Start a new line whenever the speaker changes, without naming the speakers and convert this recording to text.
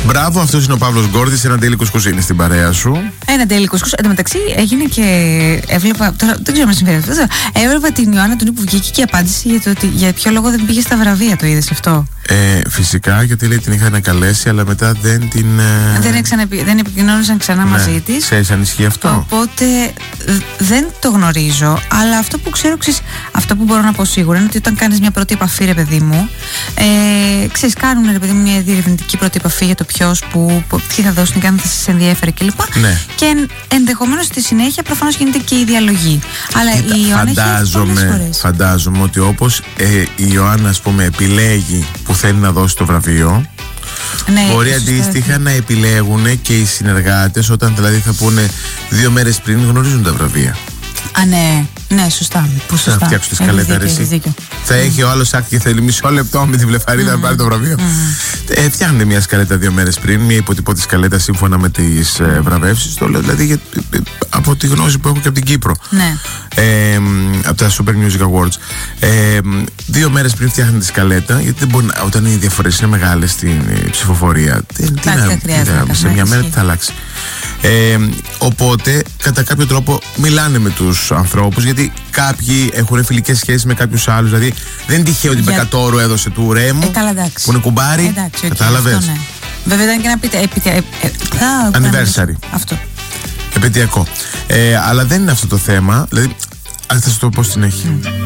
Μπράβο, αυτός είναι ο Παύλος Γκόρδης. Ένα τέλει κουσκουσίνη στην παρέα σου.
Ένα τέλει κουσκουσίνη. Εν τω μεταξύ έγινε και έβλεπα. Τώρα δεν ξέρω αν συμβαίνει αυτό. Έβλεπα την Ιωάννα Τουνή που βγήκε και απάντησε για το ότι για ποιο λόγο δεν πήγε στα βραβεία. Το είδες αυτό?
Φυσικά, γιατί λέει την είχαν καλέσει, αλλά μετά δεν την.
Δεν επικοινώνησαν ξανά μαζί της.
Ξέρεις αν ισχύει αυτό?
Οπότε δεν το γνωρίζω. Αλλά αυτό που ξέρω, αυτό που μπορώ να πω σίγουρα είναι ότι όταν κάνεις μια πρώτη επαφή, ρε παιδί μου, ξέρεις, κάνουν ρε παιδί μου μια διερευνητική πρώτη επαφή για το ποιος, τι θα δώσουν και αν θα σας ενδιαφέρει κλπ.
Ναι.
Και ενδεχομένως στη συνέχεια προφανώς γίνεται και η διαλογή. Αλλά η Ιωάννα
φαντάζομαι ότι όπως η Ιωάννα, ας πούμε, επιλέγει που θέλει να δώσει το βραβείο, ναι, μπορεί αντίστοιχα να επιλέγουν και οι συνεργάτες, όταν δηλαδή θα πούνε 2 μέρες πριν γνωρίζουν τα βραβεία.
Ναι, σωστά.
Θα φτιάξουν τη σκαλέτα, θα έχει ο άλλος άκρη και θέλει μισό λεπτό με τη βλεφαρίδα να πάρει το βραβείο. Φτιάχνετε μια σκαλέτα 2 μέρες πριν, μια υποτυπώτη σκαλέτα σύμφωνα με τις βραβεύσεις. Το λέω δηλαδή από τη γνώση που έχω και από την Κύπρο.
Ναι.
Από τα Super Music Awards. 2 μέρες πριν φτιάχνετε τη σκαλέτα, γιατί δεν μπορεί, όταν οι διαφορές είναι μεγάλες στην ψηφοφορία, σε μια μέρα τι θα αλλάξει. Οπότε κατά κάποιο τρόπο μιλάνε με τους ανθρώπους, γιατί κάποιοι έχουν φιλικές σχέσεις με κάποιους άλλους. Δηλαδή δεν είναι τυχαίο ότι Μπεκατόρου έδωσε του Ρέμου που είναι κουμπάρι. Κατάλαβες?
Ναι. Βέβαια ήταν και ένα
anniversary.
Αυτό.
Επαιτειακό. Αλλά δεν είναι αυτό το θέμα. Δηλαδή, θα σου το πω στην αρχή.